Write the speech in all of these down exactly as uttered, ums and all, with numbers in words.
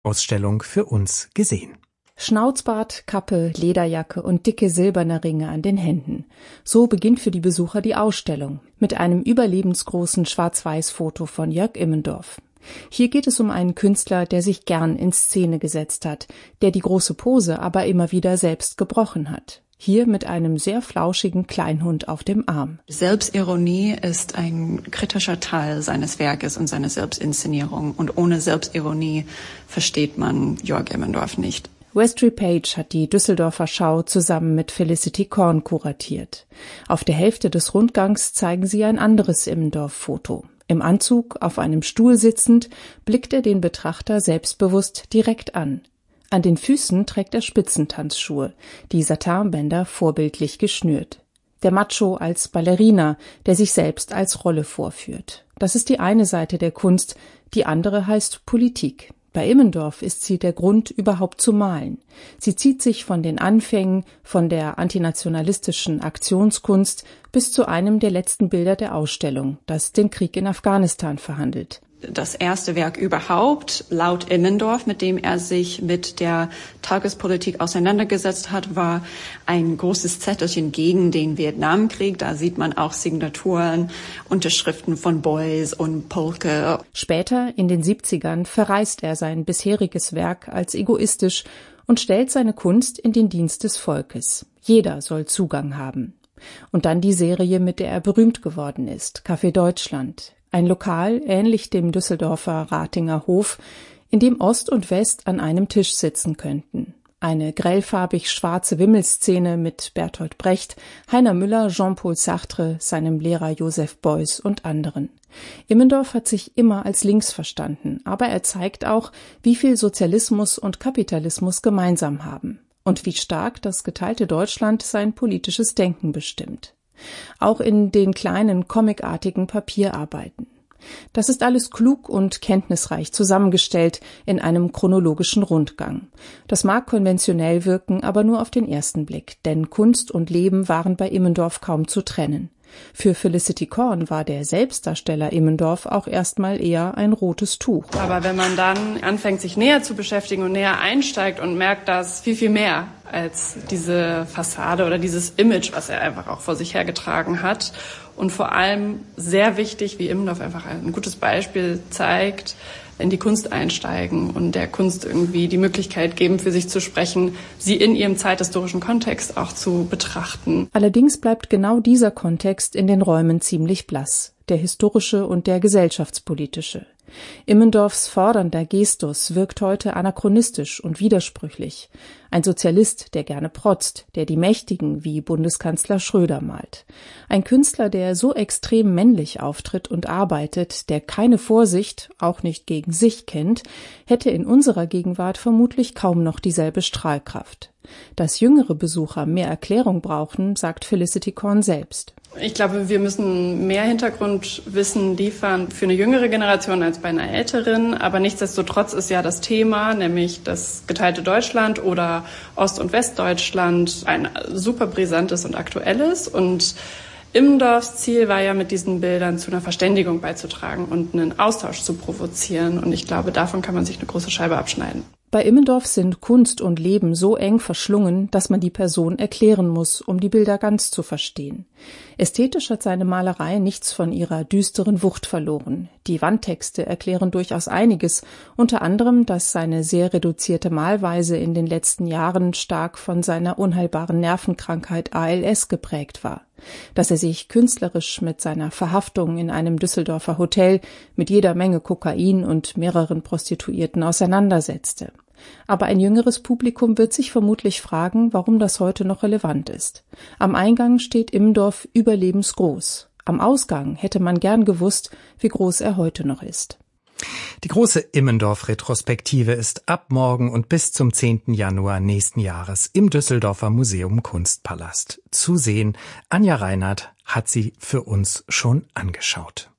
Ausstellung für uns gesehen. Schnauzbart, Kappe, Lederjacke und dicke silberne Ringe an den Händen. So beginnt für die Besucher die Ausstellung mit einem überlebensgroßen Schwarz-Weiß-Foto von Jörg Immendorf. Hier geht es um einen Künstler, der sich gern in Szene gesetzt hat, der die große Pose aber immer wieder selbst gebrochen hat. Hier mit einem sehr flauschigen Kleinhund auf dem Arm. Selbstironie ist ein kritischer Teil seines Werkes und seiner Selbstinszenierung. Und ohne Selbstironie versteht man Jörg Immendorf nicht. Westry Page hat die Düsseldorfer Schau zusammen mit Felicity Korn kuratiert. Auf der Hälfte des Rundgangs zeigen sie ein anderes Immendorf-Foto. Im Anzug, auf einem Stuhl sitzend, blickt er den Betrachter selbstbewusst direkt an. An den Füßen trägt er Spitzentanzschuhe, die Satinbänder vorbildlich geschnürt. Der Macho als Ballerina, der sich selbst als Rolle vorführt. Das ist die eine Seite der Kunst, die andere heißt Politik. Bei Immendorf ist sie der Grund, überhaupt zu malen. Sie zieht sich von den Anfängen, von der antinationalistischen Aktionskunst bis zu einem der letzten Bilder der Ausstellung, das den Krieg in Afghanistan verhandelt. Das erste Werk überhaupt, laut Immendorf, mit dem er sich mit der Tagespolitik auseinandergesetzt hat, war ein großes Zettelchen gegen den Vietnamkrieg. Da sieht man auch Signaturen, Unterschriften von Beuys und Polke. Später, in den siebzigern, verreist er sein bisheriges Werk als egoistisch und stellt seine Kunst in den Dienst des Volkes. Jeder soll Zugang haben. Und dann die Serie, mit der er berühmt geworden ist, Café Deutschland. Ein Lokal, ähnlich dem Düsseldorfer Ratinger Hof, in dem Ost und West an einem Tisch sitzen könnten. Eine grellfarbig schwarze Wimmelszene mit Bertolt Brecht, Heiner Müller, Jean-Paul Sartre, seinem Lehrer Joseph Beuys und anderen. Immendorf hat sich immer als links verstanden, aber er zeigt auch, wie viel Sozialismus und Kapitalismus gemeinsam haben und wie stark das geteilte Deutschland sein politisches Denken bestimmt. Auch in den kleinen comicartigen Papierarbeiten. Das ist alles klug und kenntnisreich zusammengestellt in einem chronologischen Rundgang. Das mag konventionell wirken, aber nur auf den ersten Blick, denn Kunst und Leben waren bei Immendorf kaum zu trennen. Für Felicity Korn war der Selbstdarsteller Immendorf auch erstmal eher ein rotes Tuch. Aber wenn man dann anfängt, sich näher zu beschäftigen und näher einsteigt und merkt, dass viel, viel mehr als diese Fassade oder dieses Image, was er einfach auch vor sich hergetragen hat. Und vor allem sehr wichtig, wie Immendorf einfach ein gutes Beispiel zeigt, in die Kunst einsteigen und der Kunst irgendwie die Möglichkeit geben, für sich zu sprechen, sie in ihrem zeithistorischen Kontext auch zu betrachten. Allerdings bleibt genau dieser Kontext in den Räumen ziemlich blass, der historische und der gesellschaftspolitische. Immendorfs fordernder Gestus wirkt heute anachronistisch und widersprüchlich. Ein Sozialist, der gerne protzt, der die Mächtigen wie Bundeskanzler Schröder malt. Ein Künstler, der so extrem männlich auftritt und arbeitet, der keine Vorsicht, auch nicht gegen sich kennt, hätte in unserer Gegenwart vermutlich kaum noch dieselbe Strahlkraft. Dass jüngere Besucher mehr Erklärung brauchen, sagt Felicity Korn selbst. Ich glaube, wir müssen mehr Hintergrundwissen liefern für eine jüngere Generation als bei einer älteren. Aber nichtsdestotrotz ist ja das Thema, nämlich das geteilte Deutschland oder Ost- und Westdeutschland, ein super brisantes und aktuelles. Und Immendorfs Ziel war ja, mit diesen Bildern zu einer Verständigung beizutragen und einen Austausch zu provozieren. Und ich glaube, davon kann man sich eine große Scheibe abschneiden. Bei Immendorf sind Kunst und Leben so eng verschlungen, dass man die Person erklären muss, um die Bilder ganz zu verstehen. Ästhetisch hat seine Malerei nichts von ihrer düsteren Wucht verloren. Die Wandtexte erklären durchaus einiges, unter anderem, dass seine sehr reduzierte Malweise in den letzten Jahren stark von seiner unheilbaren Nervenkrankheit A L S geprägt war. Dass er sich künstlerisch mit seiner Verhaftung in einem Düsseldorfer Hotel mit jeder Menge Kokain und mehreren Prostituierten auseinandersetzte. Aber ein jüngeres Publikum wird sich vermutlich fragen, warum das heute noch relevant ist. Am Eingang steht Immendorf überlebensgroß. Am Ausgang hätte man gern gewusst, wie groß er heute noch ist. Die große Immendorf-Retrospektive ist ab morgen und bis zum zehnten Januar nächsten Jahres im Düsseldorfer Museum Kunstpalast zu sehen. Anja Reinhardt hat sie für uns schon angeschaut.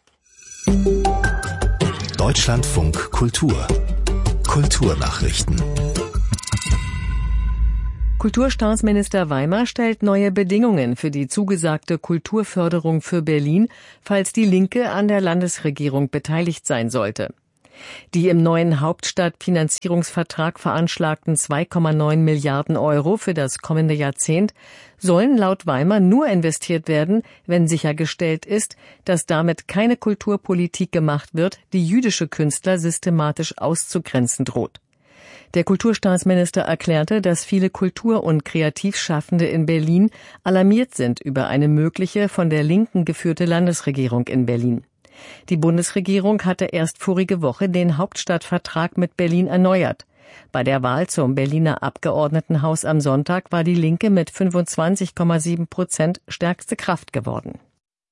Deutschlandfunk Kultur. Kulturnachrichten. Kulturstaatsminister Weimer stellt neue Bedingungen für die zugesagte Kulturförderung für Berlin, falls die Linke an der Landesregierung beteiligt sein sollte. Die im neuen Hauptstadtfinanzierungsvertrag veranschlagten zwei Komma neun Milliarden Euro für das kommende Jahrzehnt sollen laut Weimar nur investiert werden, wenn sichergestellt ist, dass damit keine Kulturpolitik gemacht wird, die jüdische Künstler systematisch auszugrenzen droht. Der Kulturstaatsminister erklärte, dass viele Kultur- und Kreativschaffende in Berlin alarmiert sind über eine mögliche von der Linken geführte Landesregierung in Berlin. Die Bundesregierung hatte erst vorige Woche den Hauptstadtvertrag mit Berlin erneuert. Bei der Wahl zum Berliner Abgeordnetenhaus am Sonntag war die Linke mit fünfundzwanzig Komma sieben Prozent stärkste Kraft geworden.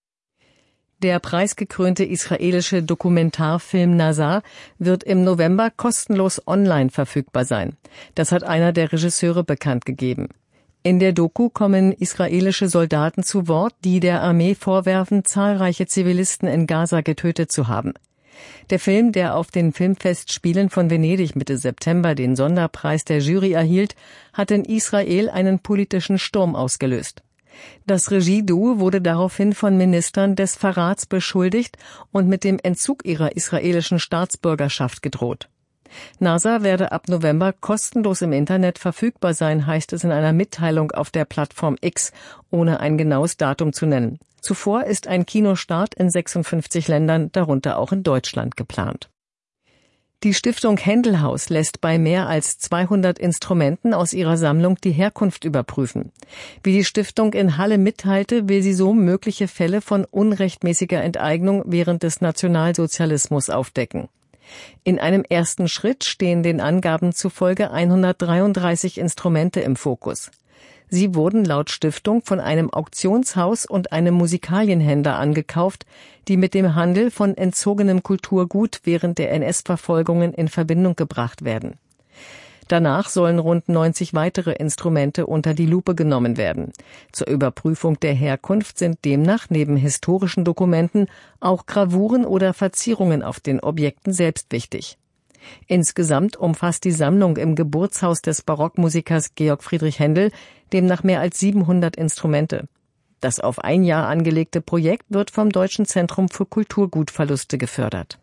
Der preisgekrönte israelische Dokumentarfilm Nazar wird im November kostenlos online verfügbar sein. Das hat einer der Regisseure bekannt gegeben. In der Doku kommen israelische Soldaten zu Wort, die der Armee vorwerfen, zahlreiche Zivilisten in Gaza getötet zu haben. Der Film, der auf den Filmfestspielen von Venedig Mitte September den Sonderpreis der Jury erhielt, hat in Israel einen politischen Sturm ausgelöst. Das Regieduo wurde daraufhin von Ministern des Verrats beschuldigt und mit dem Entzug ihrer israelischen Staatsbürgerschaft gedroht. Nazar werde ab November kostenlos im Internet verfügbar sein, heißt es in einer Mitteilung auf der Plattform X, ohne ein genaues Datum zu nennen. Zuvor ist ein Kinostart in sechsundfünfzig Ländern, darunter auch in Deutschland, geplant. Die Stiftung Händelhaus lässt bei mehr als zweihundert Instrumenten aus ihrer Sammlung die Herkunft überprüfen. Wie die Stiftung in Halle mitteilte, will sie so mögliche Fälle von unrechtmäßiger Enteignung während des Nationalsozialismus aufdecken. In einem ersten Schritt stehen den Angaben zufolge hundertdreiunddreißig Instrumente im Fokus. Sie wurden laut Stiftung von einem Auktionshaus und einem Musikalienhändler angekauft, die mit dem Handel von entzogenem Kulturgut während der N S-Verfolgungen in Verbindung gebracht werden. Danach sollen rund neunzig weitere Instrumente unter die Lupe genommen werden. Zur Überprüfung der Herkunft sind demnach neben historischen Dokumenten auch Gravuren oder Verzierungen auf den Objekten selbst wichtig. Insgesamt umfasst die Sammlung im Geburtshaus des Barockmusikers Georg Friedrich Händel demnach mehr als siebenhundert Instrumente. Das auf ein Jahr angelegte Projekt wird vom Deutschen Zentrum für Kulturgutverluste gefördert.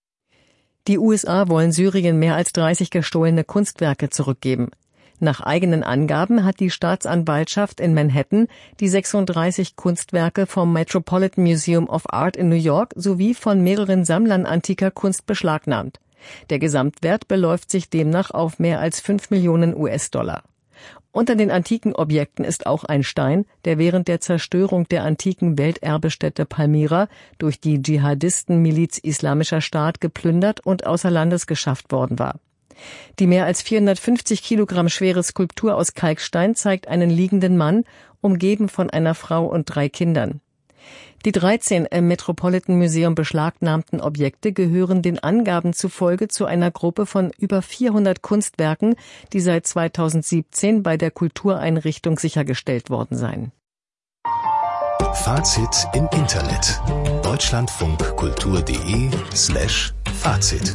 Die U S A wollen Syrien mehr als dreißig gestohlene Kunstwerke zurückgeben. Nach eigenen Angaben hat die Staatsanwaltschaft in Manhattan die sechsunddreißig Kunstwerke vom Metropolitan Museum of Art in New York sowie von mehreren Sammlern antiker Kunst beschlagnahmt. Der Gesamtwert beläuft sich demnach auf mehr als fünf Millionen U S-Dollar. Unter den antiken Objekten ist auch ein Stein, der während der Zerstörung der antiken Welterbestätte Palmyra durch die Dschihadisten-Miliz Islamischer Staat geplündert und außer Landes geschafft worden war. Die mehr als vierhundertfünfzig Kilogramm schwere Skulptur aus Kalkstein zeigt einen liegenden Mann, umgeben von einer Frau und drei Kindern. Die dreizehn im Metropolitan Museum beschlagnahmten Objekte gehören den Angaben zufolge zu einer Gruppe von über vierhundert Kunstwerken, die seit zweitausendsiebzehn bei der Kultureinrichtung sichergestellt worden seien. Fazit im Internet. Deutschlandfunkkultur.de slash Fazit.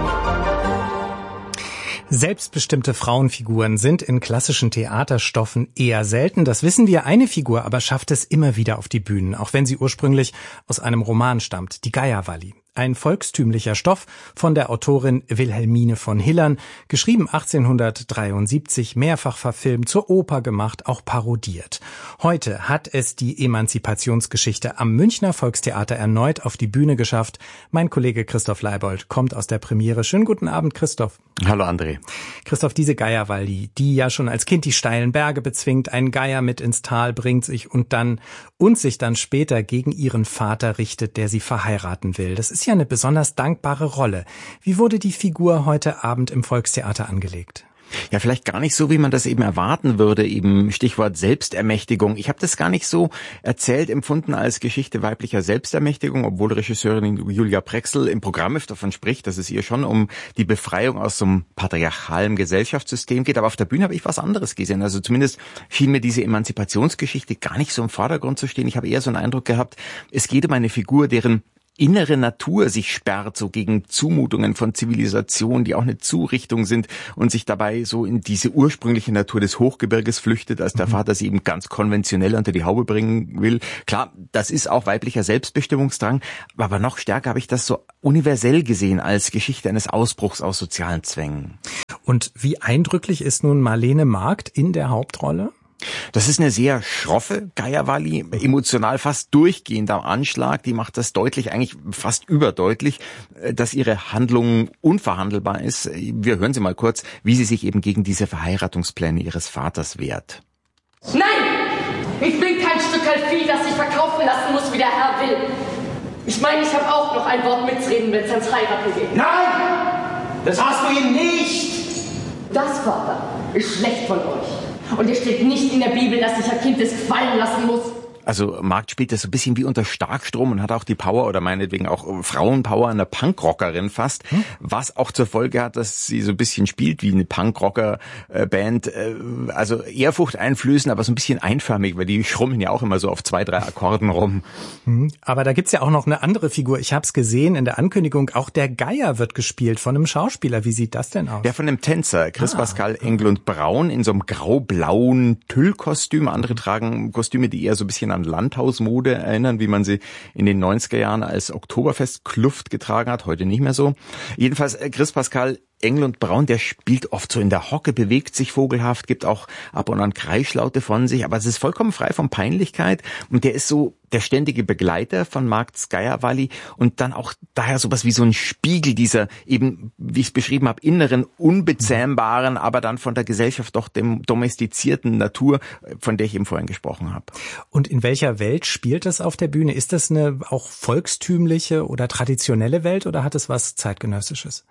Selbstbestimmte Frauenfiguren sind in klassischen Theaterstoffen eher selten. Das wissen wir. Eine Figur aber schafft es immer wieder auf die Bühnen, auch wenn sie ursprünglich aus einem Roman stammt, die Geierwalli. Ein volkstümlicher Stoff von der Autorin Wilhelmine von Hillern, geschrieben achtzehnhundertdreiundsiebzig, mehrfach verfilmt, zur Oper gemacht, auch parodiert. Heute hat es die Emanzipationsgeschichte am Münchner Volkstheater erneut auf die Bühne geschafft. Mein Kollege Christoph Leibold kommt aus der Premiere. Schönen guten Abend, Christoph. Hallo, André. Christoph, diese Geierwalli, die ja schon als Kind die steilen Berge bezwingt, einen Geier mit ins Tal bringt sich und dann und sich dann später gegen ihren Vater richtet, der sie verheiraten will. Das ist ja eine besonders dankbare Rolle. Wie wurde die Figur heute Abend im Volkstheater angelegt? Ja, vielleicht gar nicht so, wie man das eben erwarten würde, eben Stichwort Selbstermächtigung. Ich habe das gar nicht so erzählt empfunden als Geschichte weiblicher Selbstermächtigung, obwohl Regisseurin Julia Prexel im Programm davon spricht, dass es ihr schon um die Befreiung aus so einem patriarchalen Gesellschaftssystem geht. Aber auf der Bühne habe ich was anderes gesehen. Also zumindest schien mir diese Emanzipationsgeschichte gar nicht so im Vordergrund zu stehen. Ich habe eher so einen Eindruck gehabt, es geht um eine Figur, deren innere Natur sich sperrt, so gegen Zumutungen von Zivilisation, die auch eine Zurichtung sind und sich dabei so in diese ursprüngliche Natur des Hochgebirges flüchtet, als der mhm. Vater sie eben ganz konventionell unter die Haube bringen will. Klar, das ist auch weiblicher Selbstbestimmungsdrang, aber noch stärker habe ich das so universell gesehen als Geschichte eines Ausbruchs aus sozialen Zwängen. Und wie eindrücklich ist nun Marlene Markt in der Hauptrolle? Das ist eine sehr schroffe Geierwalli, emotional fast durchgehend am Anschlag. Die macht das deutlich, eigentlich fast überdeutlich, dass ihre Handlung unverhandelbar ist. Wir hören sie mal kurz, wie sie sich eben gegen diese Verheiratungspläne ihres Vaters wehrt. Nein! Ich bin kein Stückerl Vieh, das sich verkaufen lassen muss, wie der Herr will. Ich meine, ich habe auch noch ein Wort mitzureden, wenn es ans Heiraten geht. Nein! Das hast du ihm nicht! Das, Vater, ist schlecht von euch. Und es steht nicht in der Bibel, dass sich ein Kind es gefallen lassen muss. Also Markt spielt das so ein bisschen wie unter Starkstrom und hat auch die Power oder meinetwegen auch Frauenpower einer Punkrockerin fast, hm? was auch zur Folge hat, dass sie so ein bisschen spielt wie eine Punkrocker-Band. Also Ehrfurcht einflößen, aber so ein bisschen einförmig, weil die schrummeln ja auch immer so auf zwei, drei Akkorden rum. Hm, aber da gibt's ja auch noch eine andere Figur. Ich habe es gesehen in der Ankündigung, auch der Geier wird gespielt von einem Schauspieler. Wie sieht das denn aus? Der von einem Tänzer, Chris ah. Pascal Englund Braun, in so einem grau-blauen Tüllkostüm. Andere tragen Kostüme, die eher so ein bisschen an Landhausmode erinnern, wie man sie in den neunziger Jahren als Oktoberfestkluft getragen hat, heute nicht mehr so. Jedenfalls Chris Pascal Englund Braun, der spielt oft so in der Hocke, bewegt sich vogelhaft, gibt auch ab und an Kreischlaute von sich, aber es ist vollkommen frei von Peinlichkeit und der ist so der ständige Begleiter von Markts Geierwalli und dann auch daher sowas wie so ein Spiegel dieser eben, wie ich es beschrieben habe, inneren, unbezähmbaren, aber dann von der Gesellschaft doch dem domestizierten Natur, von der ich eben vorhin gesprochen habe. Und in welcher Welt spielt das auf der Bühne? Ist das eine auch volkstümliche oder traditionelle Welt oder hat es was Zeitgenössisches?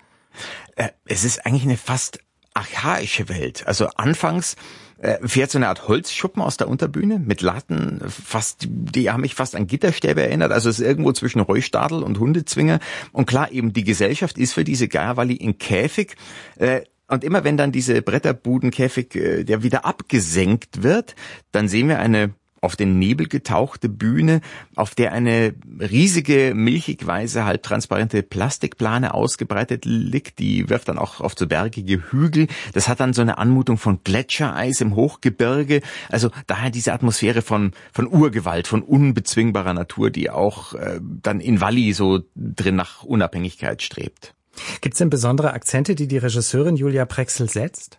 Es ist eigentlich eine fast archaische Welt. Also anfangs fährt so eine Art Holzschuppen aus der Unterbühne mit Latten, fast, die haben mich fast an Gitterstäbe erinnert. Also es ist irgendwo zwischen Reustadel und Hundezwinger. Und klar, eben die Gesellschaft ist für diese Geierwalli in Käfig. Und immer wenn dann diese Bretterbudenkäfig, der wieder abgesenkt wird, dann sehen wir eine auf den Nebel getauchte Bühne, auf der eine riesige, milchig-weiße, halbtransparente Plastikplane ausgebreitet liegt. Die wirft dann auch auf so bergige Hügel. Das hat dann so eine Anmutung von Gletschereis im Hochgebirge. Also daher diese Atmosphäre von von Urgewalt, von unbezwingbarer Natur, die auch äh, dann in Walli so drin nach Unabhängigkeit strebt. Gibt es denn besondere Akzente, die die Regisseurin Julia Prexel setzt?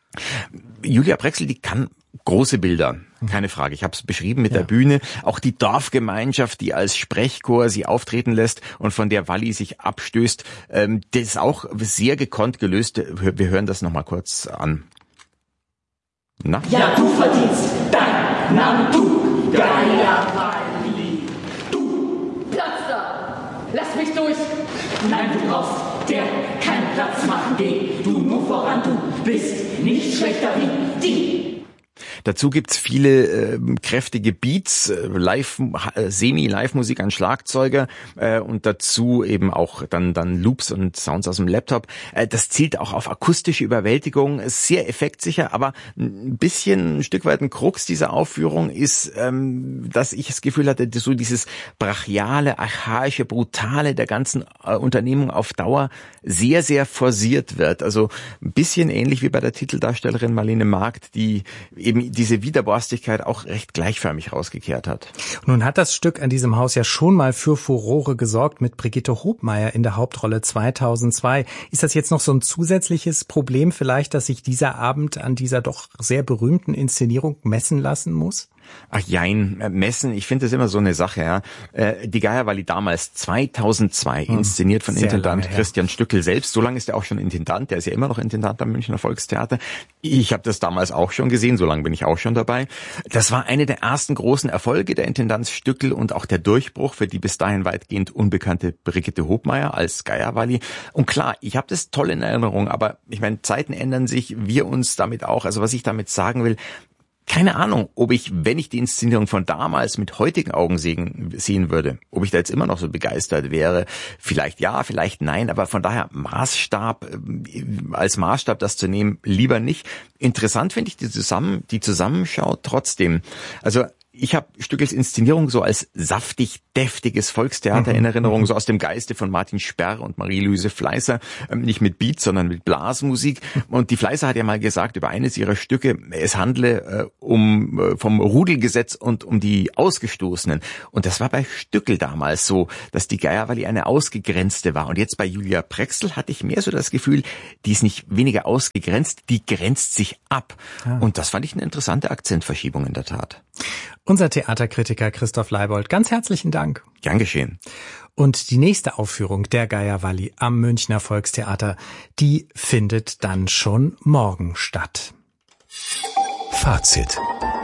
Julia Prexel, die kann große Bilder, keine Frage. Ich habe es beschrieben mit ja. der Bühne. Auch die Dorfgemeinschaft, die als Sprechchor sie auftreten lässt und von der Walli sich abstößt, ähm, das ist auch sehr gekonnt gelöst. Wir hören das nochmal kurz an. Na? Ja, du verdienst dein Name, du Geierwalli. Du, Platz da! Lass mich durch! Nein, du brauchst der keinen Platz machen. Geh du nur voran, du bist nicht schlechter wie die. Dazu gibt's viele äh, kräftige Beats, äh, Live, äh, Semi-Live-Musik an Schlagzeuger äh, und dazu eben auch dann dann Loops und Sounds aus dem Laptop. Äh, das zielt auch auf akustische Überwältigung, ist sehr effektsicher, aber ein bisschen ein Stück weit ein Krux dieser Aufführung ist, ähm, dass ich das Gefühl hatte, so dieses brachiale, archaische, brutale der ganzen äh, Unternehmung auf Dauer sehr, sehr forciert wird. Also ein bisschen ähnlich wie bei der Titeldarstellerin Marlene Markt, die eben diese Widerborstigkeit auch recht gleichförmig rausgekehrt hat. Nun hat das Stück an diesem Haus ja schon mal für Furore gesorgt mit Brigitte Hobmeier in der Hauptrolle zweitausendzwei. Ist das jetzt noch so ein zusätzliches Problem vielleicht, dass sich dieser Abend an dieser doch sehr berühmten Inszenierung messen lassen muss? Ach jein, messen, ich finde das immer so eine Sache, ja. Die Geierwalli damals zweitausendzwei, hm, inszeniert von Intendant Christian Stückel selbst. So lange ist er auch schon Intendant, der ist ja immer noch Intendant am Münchner Volkstheater. Ich habe das damals auch schon gesehen, so lange bin ich auch schon dabei. Das war eine der ersten großen Erfolge der Intendanz Stückel und auch der Durchbruch für die bis dahin weitgehend unbekannte Brigitte Hobmeier als Geierwalli. Und klar, ich habe das toll in Erinnerung, aber ich meine, Zeiten ändern sich, wir uns damit auch. Also was ich damit sagen will, keine Ahnung, ob ich, wenn ich die Inszenierung von damals mit heutigen Augen sehen, sehen würde, ob ich da jetzt immer noch so begeistert wäre. Vielleicht ja, vielleicht nein, aber von daher Maßstab, als Maßstab das zu nehmen, lieber nicht. Interessant finde ich die, Zusammen, die Zusammenschau trotzdem. Also ich habe Stückels Inszenierung so als saftig, deftiges Volkstheater mhm. in Erinnerung, so aus dem Geiste von Martin Sperr und Marie-Louise Fleißer, nicht mit Beat, sondern mit Blasmusik. Und die Fleißer hat ja mal gesagt über eines ihrer Stücke, es handle äh, um äh, vom Rudelgesetz und um die Ausgestoßenen. Und das war bei Stückel damals so, dass die Geierwalli eine Ausgegrenzte war. Und jetzt bei Julia Prexel hatte ich mehr so das Gefühl, die ist nicht weniger ausgegrenzt, die grenzt sich ab. Ja. Und das fand ich eine interessante Akzentverschiebung in der Tat. Unser Theaterkritiker Christoph Leibold, ganz herzlichen Dank. Gern geschehen. Und die nächste Aufführung der Geierwalli am Münchner Volkstheater, die findet dann schon morgen statt. Fazit.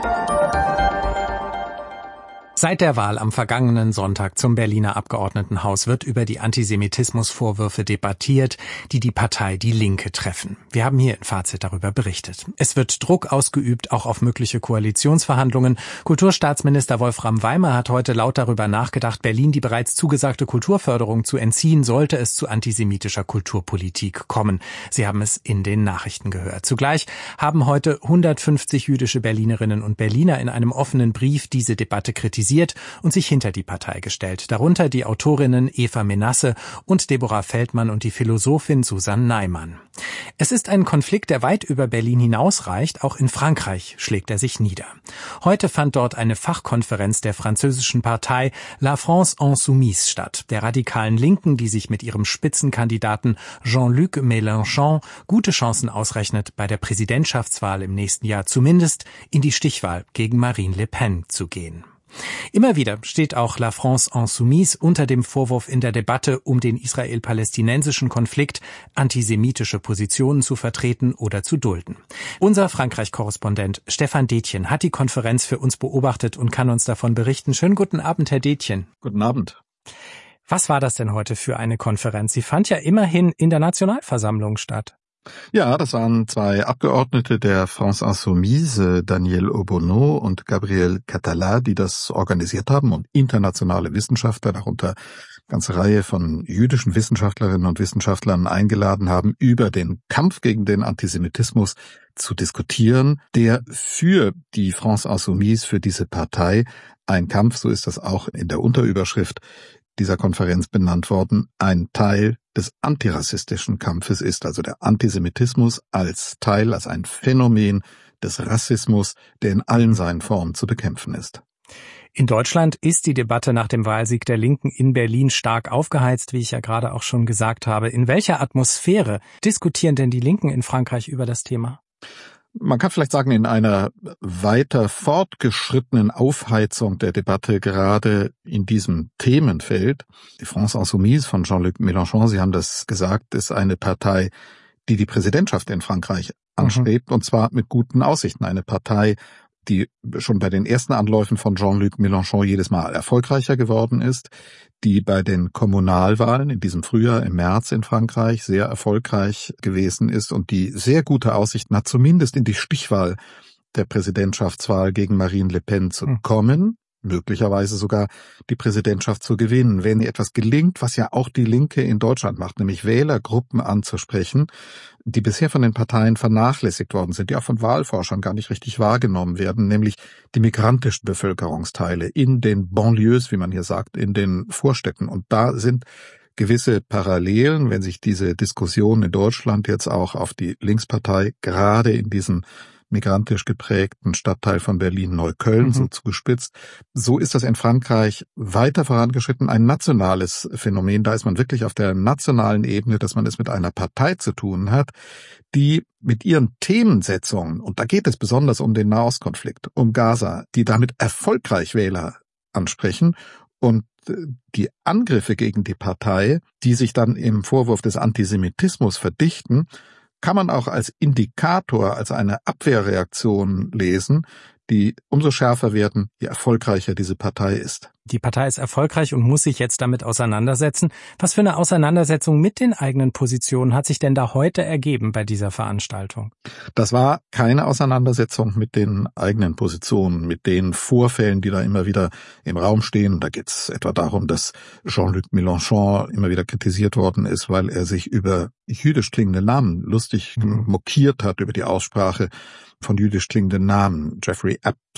Seit der Wahl am vergangenen Sonntag zum Berliner Abgeordnetenhaus wird über die Antisemitismusvorwürfe debattiert, die die Partei Die Linke treffen. Wir haben hier in Fazit darüber berichtet. Es wird Druck ausgeübt, auch auf mögliche Koalitionsverhandlungen. Kulturstaatsminister Wolfram Weimer hat heute laut darüber nachgedacht, Berlin die bereits zugesagte Kulturförderung zu entziehen, sollte es zu antisemitischer Kulturpolitik kommen. Sie haben es in den Nachrichten gehört. Zugleich haben heute hundertfünfzig jüdische Berlinerinnen und Berliner in einem offenen Brief diese Debatte kritisiert und sich hinter die Partei gestellt. Darunter die Autorinnen Eva Menasse und Deborah Feldmann und die Philosophin Susanne Neimann. Es ist ein Konflikt, der weit über Berlin hinausreicht. Auch in Frankreich schlägt er sich nieder. Heute fand dort eine Fachkonferenz der französischen Partei La France Insoumise statt, der radikalen Linken, die sich mit ihrem Spitzenkandidaten Jean-Luc Mélenchon gute Chancen ausrechnet, bei der Präsidentschaftswahl im nächsten Jahr zumindest in die Stichwahl gegen Marine Le Pen zu gehen. Immer wieder steht auch La France Insoumise unter dem Vorwurf in der Debatte um den israel-palästinensischen Konflikt, antisemitische Positionen zu vertreten oder zu dulden. Unser Frankreich-Korrespondent Stefan Detjen hat die Konferenz für uns beobachtet und kann uns davon berichten. Schönen guten Abend, Herr Detjen. Guten Abend. Was war das denn heute für eine Konferenz? Sie fand ja immerhin in der Nationalversammlung statt. Ja, das waren zwei Abgeordnete der France Insoumise, Daniel Obono und Gabriel Catala, die das organisiert haben und internationale Wissenschaftler, darunter eine ganze Reihe von jüdischen Wissenschaftlerinnen und Wissenschaftlern eingeladen haben, über den Kampf gegen den Antisemitismus zu diskutieren, der für die France Insoumise, für diese Partei, ein Kampf, so ist das auch in der Unterüberschrift dieser Konferenz benannt worden, ein Teil des antirassistischen Kampfes ist, also der Antisemitismus als Teil, als ein Phänomen des Rassismus, der in allen seinen Formen zu bekämpfen ist. In Deutschland ist die Debatte nach dem Wahlsieg der Linken in Berlin stark aufgeheizt, wie ich ja gerade auch schon gesagt habe. In welcher Atmosphäre diskutieren denn die Linken in Frankreich über das Thema? Man kann vielleicht sagen, in einer weiter fortgeschrittenen Aufheizung der Debatte, gerade in diesem Themenfeld. Die France Insoumise von Jean-Luc Mélenchon, Sie haben das gesagt, ist eine Partei, die die Präsidentschaft in Frankreich anstrebt, mhm. und zwar mit guten Aussichten. Eine Partei, die schon bei den ersten Anläufen von Jean-Luc Mélenchon jedes Mal erfolgreicher geworden ist, die bei den Kommunalwahlen in diesem Frühjahr im März in Frankreich sehr erfolgreich gewesen ist und die sehr gute Aussichten hat, zumindest in die Stichwahl der Präsidentschaftswahl gegen Marine Le Pen zu kommen, möglicherweise sogar die Präsidentschaft zu gewinnen, wenn ihr etwas gelingt, was ja auch die Linke in Deutschland macht, nämlich Wählergruppen anzusprechen, die bisher von den Parteien vernachlässigt worden sind, die auch von Wahlforschern gar nicht richtig wahrgenommen werden, nämlich die migrantischen Bevölkerungsteile in den Banlieues, wie man hier sagt, in den Vorstädten. Und da sind gewisse Parallelen, wenn sich diese Diskussion in Deutschland jetzt auch auf die Linkspartei gerade in diesen migrantisch geprägten Stadtteil von Berlin-Neukölln, mhm. so zugespitzt. So ist das in Frankreich weiter vorangeschritten, ein nationales Phänomen. Da ist man wirklich auf der nationalen Ebene, dass man es mit einer Partei zu tun hat, die mit ihren Themensetzungen, und da geht es besonders um den Nahostkonflikt, um Gaza, die damit erfolgreich Wähler ansprechen und die Angriffe gegen die Partei, die sich dann im Vorwurf des Antisemitismus verdichten, kann man auch als Indikator, als eine Abwehrreaktion lesen, die umso schärfer werden, je erfolgreicher diese Partei ist. Die Partei ist erfolgreich und muss sich jetzt damit auseinandersetzen. Was für eine Auseinandersetzung mit den eigenen Positionen hat sich denn da heute ergeben bei dieser Veranstaltung? Das war keine Auseinandersetzung mit den eigenen Positionen, mit den Vorfällen, die da immer wieder im Raum stehen. Da geht es etwa darum, dass Jean-Luc Mélenchon immer wieder kritisiert worden ist, weil er sich über jüdisch klingende Namen lustig mhm. mokiert hat, über die Aussprache von jüdisch klingenden Namen. Jeffrey Epps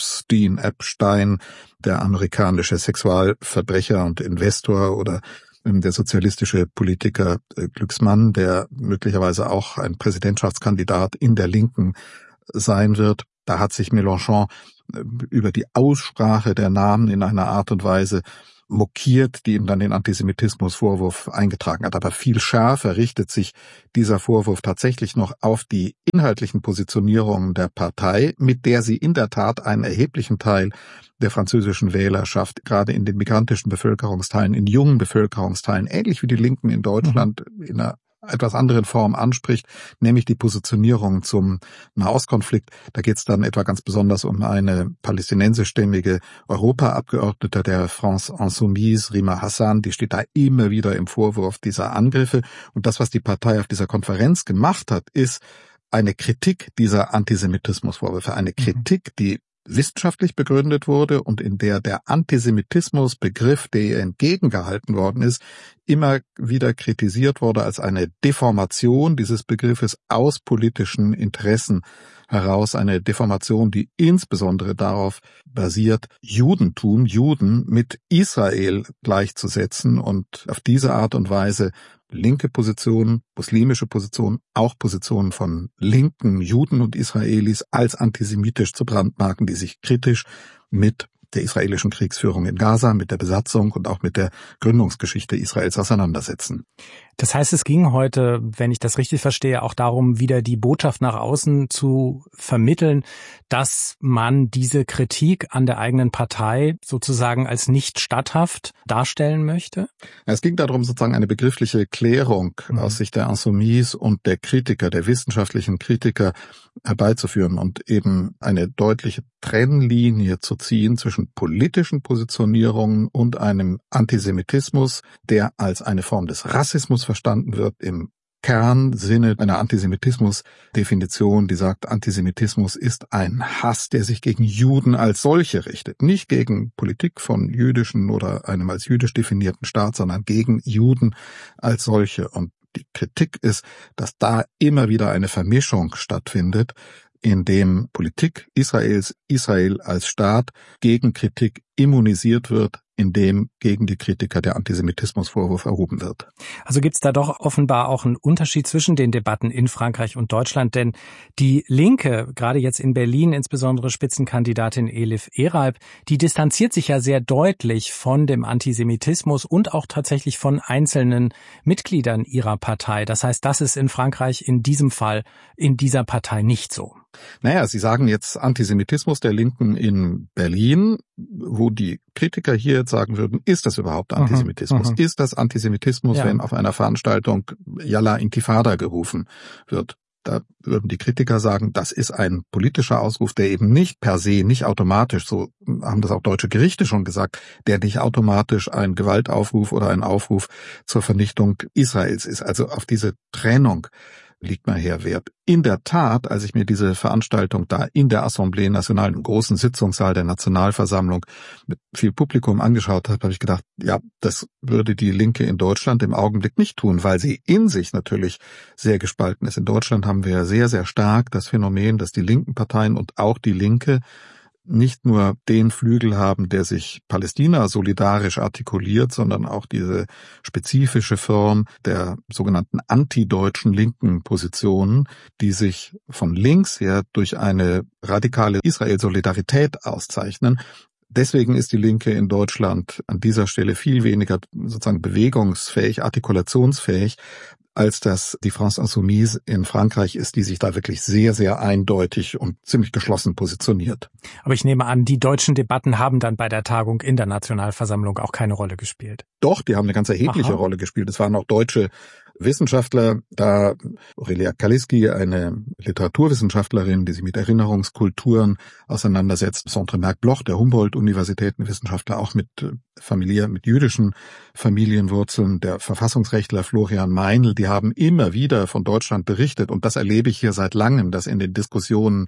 Epstein, Epstein, der amerikanische Sexualverbrecher und Investor, oder der sozialistische Politiker Glucksmann, der möglicherweise auch ein Präsidentschaftskandidat in der Linken sein wird. Da hat sich Mélenchon über die Aussprache der Namen in einer Art und Weise mokiert, die ihm dann den Antisemitismusvorwurf eingetragen hat. Aber viel schärfer richtet sich dieser Vorwurf tatsächlich noch auf die inhaltlichen Positionierungen der Partei, mit der sie in der Tat einen erheblichen Teil der französischen Wählerschaft, gerade in den migrantischen Bevölkerungsteilen, in jungen Bevölkerungsteilen, ähnlich wie die Linken in Deutschland, mhm. in einer etwas anderen Form anspricht, nämlich die Positionierung zum Nahostkonflikt. Da geht es dann etwa ganz besonders um eine palästinensischstämmige Europaabgeordnete der France Insoumise, Rima Hassan, die steht da immer wieder im Vorwurf dieser Angriffe. Und das, was die Partei auf dieser Konferenz gemacht hat, ist eine Kritik dieser Antisemitismusvorwürfe, eine Kritik, die wissenschaftlich begründet wurde und in der der Antisemitismusbegriff, der ihr entgegengehalten worden ist, immer wieder kritisiert wurde als eine Deformation dieses Begriffes aus politischen Interessen heraus, eine Deformation, die insbesondere darauf basiert, Judentum, Juden mit Israel gleichzusetzen und auf diese Art und Weise linke Positionen, muslimische Positionen, auch Positionen von linken Juden und Israelis als antisemitisch zu brandmarken, die sich kritisch mit der israelischen Kriegsführung in Gaza, mit der Besatzung und auch mit der Gründungsgeschichte Israels auseinandersetzen. Das heißt, es ging heute, wenn ich das richtig verstehe, auch darum, wieder die Botschaft nach außen zu vermitteln, dass man diese Kritik an der eigenen Partei sozusagen als nicht statthaft darstellen möchte? Es ging darum, sozusagen eine begriffliche Klärung mhm. aus Sicht der Insoumise und der Kritiker, der wissenschaftlichen Kritiker herbeizuführen und eben eine deutliche Trennlinie zu ziehen zwischen politischen Positionierungen und einem Antisemitismus, der als eine Form des Rassismus verstanden wird, im Kernsinne einer Antisemitismus-Definition, die sagt, Antisemitismus ist ein Hass, der sich gegen Juden als solche richtet. Nicht gegen Politik von jüdischen oder einem als jüdisch definierten Staat, sondern gegen Juden als solche. Und die Kritik ist, dass da immer wieder eine Vermischung stattfindet, in dem Politik Israels, Israel als Staat gegen Kritik immunisiert wird, in dem gegen die Kritiker der Antisemitismusvorwurf erhoben wird. Also gibt es da doch offenbar auch einen Unterschied zwischen den Debatten in Frankreich und Deutschland, denn die Linke, gerade jetzt in Berlin, insbesondere Spitzenkandidatin Elif Eralp, die distanziert sich ja sehr deutlich von dem Antisemitismus und auch tatsächlich von einzelnen Mitgliedern ihrer Partei. Das heißt, das ist in Frankreich in diesem Fall, in dieser Partei nicht so. Naja, Sie sagen jetzt Antisemitismus der Linken in Berlin, wo die Kritiker hier jetzt sagen würden, ist das überhaupt Antisemitismus? Mhm, ist das Antisemitismus, ja. wenn auf einer Veranstaltung Yalla Intifada gerufen wird? Da würden die Kritiker sagen, das ist ein politischer Ausruf, der eben nicht per se, nicht automatisch, so haben das auch deutsche Gerichte schon gesagt, der nicht automatisch ein Gewaltaufruf oder ein Aufruf zur Vernichtung Israels ist. Also auf diese Trennung liegt mal her Wert. In der Tat, als ich mir diese Veranstaltung da in der Assemblée Nationale, im großen Sitzungssaal der Nationalversammlung mit viel Publikum angeschaut habe, habe ich gedacht, ja, das würde die Linke in Deutschland im Augenblick nicht tun, weil sie in sich natürlich sehr gespalten ist. In Deutschland haben wir sehr, sehr stark das Phänomen, dass die linken Parteien und auch die Linke nicht nur den Flügel haben, der sich Palästina solidarisch artikuliert, sondern auch diese spezifische Form der sogenannten antideutschen linken Positionen, die sich von links her durch eine radikale Israel-Solidarität auszeichnen. Deswegen ist die Linke in Deutschland an dieser Stelle viel weniger sozusagen bewegungsfähig, artikulationsfähig, als das die France Insoumise in Frankreich ist, die sich da wirklich sehr, sehr eindeutig und ziemlich geschlossen positioniert. Aber ich nehme an, die deutschen Debatten haben dann bei der Tagung in der Nationalversammlung auch keine Rolle gespielt. Doch, die haben eine ganz erhebliche Aha. Rolle gespielt. Es waren auch deutsche Wissenschaftler, da Aurelia Kaliski, eine Literaturwissenschaftlerin, die sich mit Erinnerungskulturen auseinandersetzt, Centre Merck Bloch, der Humboldt-Universitätenwissenschaftler, auch mit familiär, mit jüdischen Familienwurzeln, der Verfassungsrechtler Florian Meinl, die haben immer wieder von Deutschland berichtet und das erlebe ich hier seit langem, dass in den Diskussionen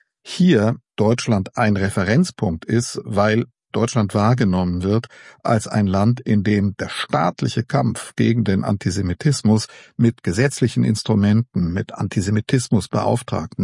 hier Deutschland ein Referenzpunkt ist, weil Deutschland wahrgenommen wird als ein Land, in dem der staatliche Kampf gegen den Antisemitismus mit gesetzlichen Instrumenten, mit Antisemitismusbeauftragten,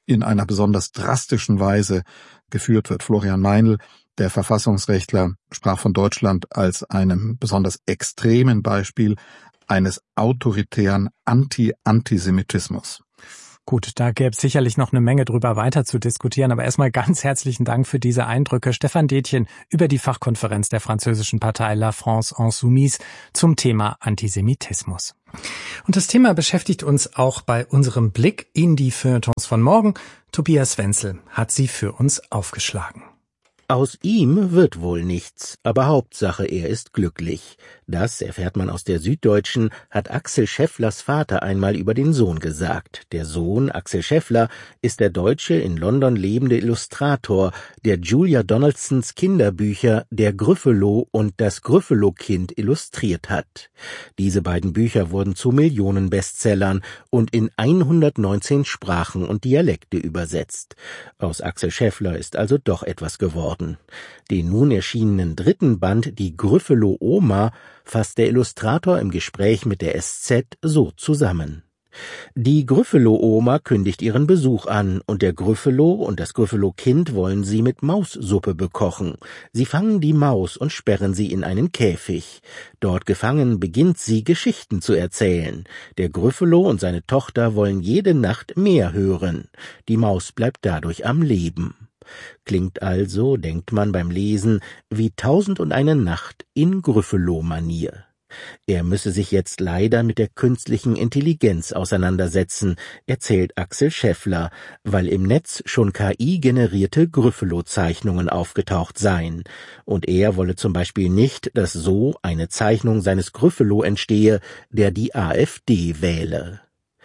in einer besonders drastischen Weise geführt wird. Florian Meinl, der Verfassungsrechtler, sprach von Deutschland als einem besonders extremen Beispiel eines autoritären Anti-Antisemitismus. Gut, da gäbe es sicherlich noch eine Menge drüber weiter zu diskutieren, aber erstmal ganz herzlichen Dank für diese Eindrücke. Stefan Detjen über die Fachkonferenz der französischen Partei La France Insoumise zum Thema Antisemitismus. Und das Thema beschäftigt uns auch bei unserem Blick in die Feuilletons von morgen. Tobias Wenzel hat sie für uns aufgeschlagen. Aus ihm wird wohl nichts, aber Hauptsache, er ist glücklich. Das, erfährt man aus der Süddeutschen, hat Axel Schefflers Vater einmal über den Sohn gesagt. Der Sohn, Axel Scheffler, ist der deutsche, in London lebende Illustrator, der Julia Donaldsons Kinderbücher Der Gryffalo und Das Gryffalo-Kind illustriert hat. Diese beiden Bücher wurden zu Millionen-Bestsellern und in hundertneunzehn Sprachen und Dialekte übersetzt. Aus Axel Scheffler ist also doch etwas geworden. Den nun erschienenen dritten Band, die Gryffalo-Oma, fasst der Illustrator im Gespräch mit der S Z so zusammen. Die Gryffalo-Oma kündigt ihren Besuch an, und der Gryffalo und das Gryffalo-Kind wollen sie mit Maussuppe bekochen. Sie fangen die Maus und sperren sie in einen Käfig. Dort gefangen beginnt sie, Geschichten zu erzählen. Der Gryffalo und seine Tochter wollen jede Nacht mehr hören. Die Maus bleibt dadurch am Leben. Klingt also, denkt man beim Lesen, wie Tausend und eine Nacht in Gryffalo-Manier. Er müsse sich jetzt leider mit der künstlichen Intelligenz auseinandersetzen, erzählt Axel Scheffler, weil im Netz schon K I-generierte Gryffalo-Zeichnungen aufgetaucht seien. Und er wolle zum Beispiel nicht, dass so eine Zeichnung seines Gryffalo entstehe, der die AfD wähle.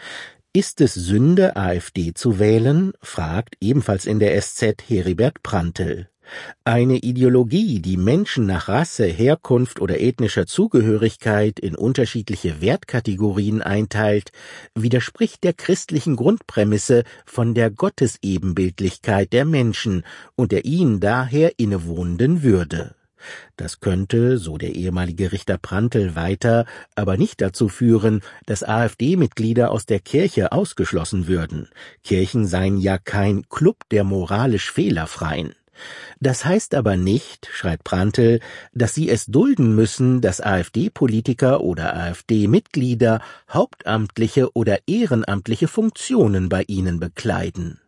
Ist es Sünde, AfD zu wählen? Fragt ebenfalls in der S Z Heribert Prantl. Eine Ideologie, die Menschen nach Rasse, Herkunft oder ethnischer Zugehörigkeit in unterschiedliche Wertkategorien einteilt, widerspricht der christlichen Grundprämisse von der Gottesebenbildlichkeit der Menschen und der ihnen daher innewohnenden Würde. Das könnte, so der ehemalige Richter Prantl weiter, aber nicht dazu führen, dass AfD-Mitglieder aus der Kirche ausgeschlossen würden. Kirchen seien ja kein Club der moralisch Fehlerfreien. Das heißt aber nicht, schreibt Prantl, dass sie es dulden müssen, dass AfD-Politiker oder AfD-Mitglieder hauptamtliche oder ehrenamtliche Funktionen bei ihnen bekleiden.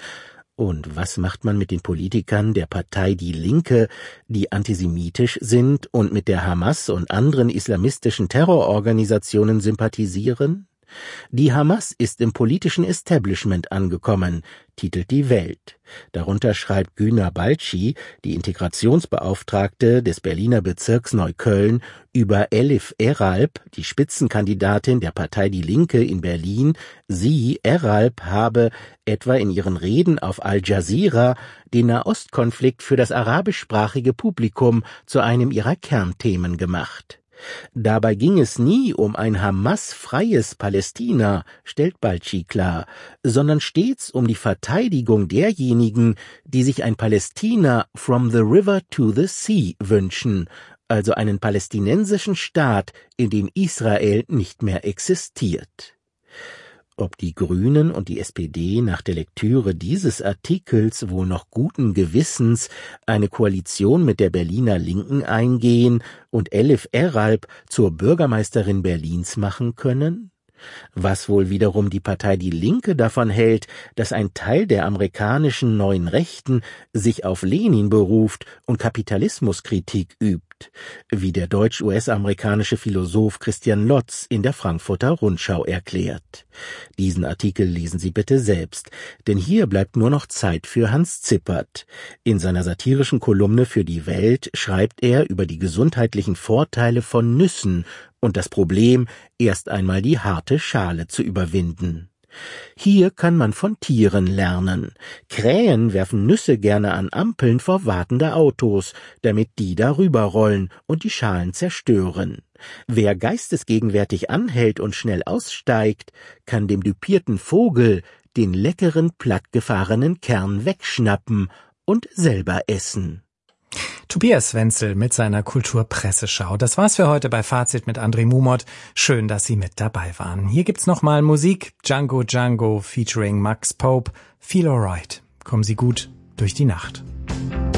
Und was macht man mit den Politikern der Partei Die Linke, die antisemitisch sind und mit der Hamas und anderen islamistischen Terrororganisationen sympathisieren? Die Hamas ist im politischen Establishment angekommen, titelt die Welt. Darunter schreibt Güner Balci, die Integrationsbeauftragte des Berliner Bezirks Neukölln, über Elif Eralp, die Spitzenkandidatin der Partei Die Linke in Berlin. Sie, Eralp, habe etwa in ihren Reden auf Al Jazeera den Nahostkonflikt für das arabischsprachige Publikum zu einem ihrer Kernthemen gemacht. Dabei ging es nie um ein Hamas-freies Palästina, stellt Balci klar, sondern stets um die Verteidigung derjenigen, die sich ein Palästina from the river to the sea wünschen, also einen palästinensischen Staat, in dem Israel nicht mehr existiert. Ob die Grünen und die S P D nach der Lektüre dieses Artikels wohl noch guten Gewissens eine Koalition mit der Berliner Linken eingehen und Elif Eralp zur Bürgermeisterin Berlins machen können? Was wohl wiederum die Partei Die Linke davon hält, dass ein Teil der amerikanischen neuen Rechten sich auf Lenin beruft und Kapitalismuskritik übt, wie der deutsch-U S-amerikanische Philosoph Christian Lotz in der Frankfurter Rundschau erklärt. Diesen Artikel lesen Sie bitte selbst, denn hier bleibt nur noch Zeit für Hans Zippert. In seiner satirischen Kolumne für die Welt schreibt er über die gesundheitlichen Vorteile von Nüssen und das Problem, erst einmal die harte Schale zu überwinden. Hier kann man von Tieren lernen. Krähen werfen Nüsse gerne an Ampeln vor wartende Autos, damit die darüber rollen und die Schalen zerstören. Wer geistesgegenwärtig anhält und schnell aussteigt, kann dem düpierten Vogel den leckeren, plattgefahrenen Kern wegschnappen und selber essen. Tobias Wenzel mit seiner Kulturpresseschau. Das war's für heute bei Fazit mit André Mumot. Schön, dass Sie mit dabei waren. Hier gibt's nochmal Musik. Django Django featuring Max Pope. Feel Alright. Kommen Sie gut durch die Nacht.